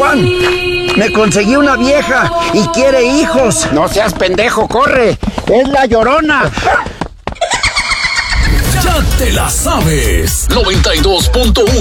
Juan, me conseguí una vieja y quiere hijos. No seas pendejo, corre. Es la Llorona. Ya te la sabes. 92.1